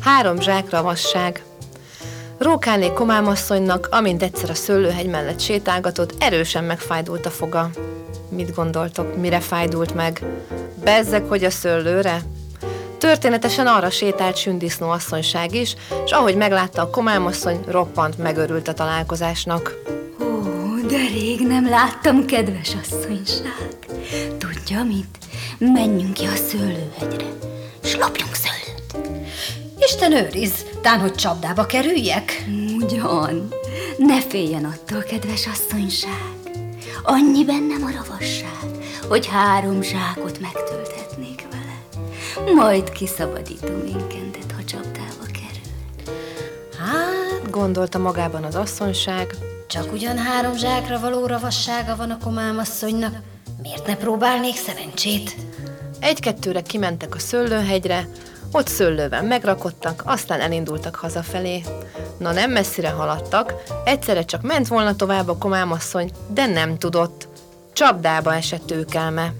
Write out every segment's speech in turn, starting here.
3 zsák ravasság. Rókáné komámasszonynak, amint egyszer a szőlőhegy mellett sétálgatott, erősen megfájdult a foga. Mit gondoltok, mire fájdult meg? Bezzeg, hogy a szőlőre? Történetesen arra sétált Sündisznó asszonyság is, és ahogy meglátta a komámasszony, roppant megörült a találkozásnak. Ó, de rég nem láttam, kedves asszonyság. Tudja mit? Menjünk ki a szőlőhegyre, s lopjunk szőlőt. Isten őriz, tán, hogy csapdába kerüljek? Ugyan, ne féljen attól, kedves asszonyság. Annyi bennem a ravasság, hogy 3 zsákot megtölthetnék vele. Majd kiszabadítom én Kentet, ha csapdába kerül. Hát, gondolta magában az asszonyság. Csak ugyan 3 zsákra való ravassága van a komámasszonynak. Miért ne próbálnék szerencsét? 1-2-re kimentek a szőlőhegyre, ott szőlővel megrakodtak, aztán elindultak hazafelé. Na, nem messzire haladtak, egyszerre csak ment volna tovább a komámasszony, de nem tudott. Csapdába esett őkelme.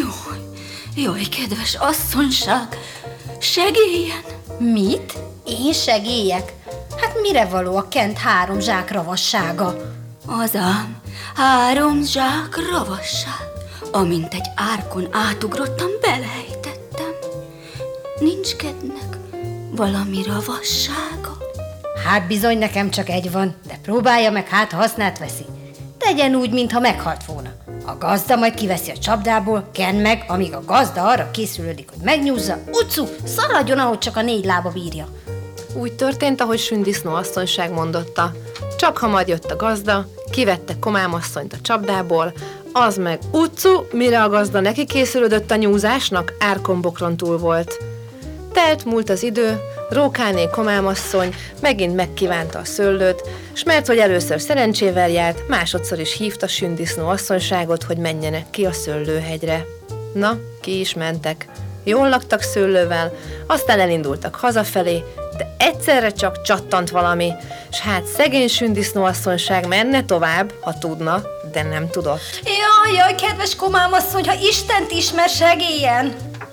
Jaj, kedves asszonyság, segéljen! Mit? Én segélyek? Hát mire való a Kent 3 zsák ravassága? Az ám, 3 zsák ravasság. Amint egy árkon átugrottam, belejtettem. Nincs kednek valami ravassága? Hát bizony, nekem csak egy van, de próbálja meg, hát ha hasznát veszi. Tegyen úgy, mintha meghalt volna. A gazda majd kiveszi a csapdából, Ken meg, amíg a gazda arra készülődik, hogy megnyúzza, ucu, szaladjon, ahogy csak a 4 lába bírja. Úgy történt, ahogy Sündisznó asszonyság mondotta. Csak hamar jött a gazda, kivette komámasszonyt a csapdából, az meg ucu, mire a gazda neki készülődött a nyúzásnak, árkombokron túl volt. Telt múlt az idő, Rókáné komámasszony megint megkívánta a szőlőt, s mert hogy először szerencsével járt, másodszor is hívta Sündisznó asszonyságot, hogy menjenek ki a szőlőhegyre. Na, ki is mentek. Jól laktak szőlővel, aztán elindultak hazafelé, de egyszerre csak csattant valami, s hát szegény Sündisznó asszonyság menne tovább, ha tudna, de nem tudott. Jaj, kedves komámasszony, ha Istent ismer, segéljen!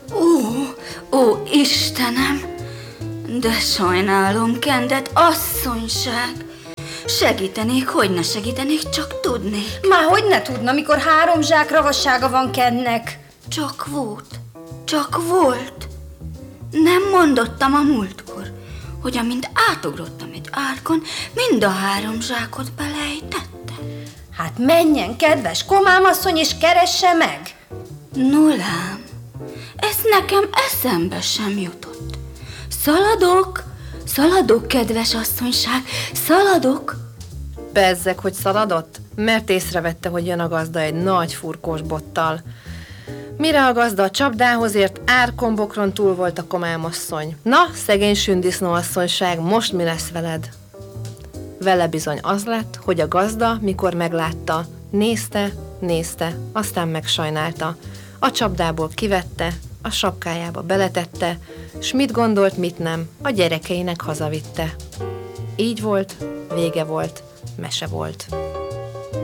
Ó, Istenem! De sajnálom, Kentet, asszonyság! Segítenék, hogy ne segítenék, csak tudnék. Már hogy ne tudna, mikor 3 zsák ravassága van Kennek? Csak volt. Nem mondottam a múltkor, hogy amint átugrottam egy árkon, mind a 3 zsákot belejtettem. Hát menjen, kedves komámasszony, és keresse meg! Nolám, ez nekem eszembe sem jutott. Szaladok, kedves asszonyság, szaladok. Bezzeg, hogy szaladott, mert észrevette, hogy jön a gazda egy nagy furkós bottal. Mire a gazda a csapdához ért, árkombokron túl volt a komámasszony. Na, szegény Sündisznó asszonyság, most mi lesz veled? Vele bizony az lett, hogy a gazda, mikor meglátta, nézte, aztán megsajnálta. A csapdából kivette, a sapkájába beletette, s mit gondolt, mit nem, a gyerekeinek hazavitte. Így volt, vége volt, mese volt.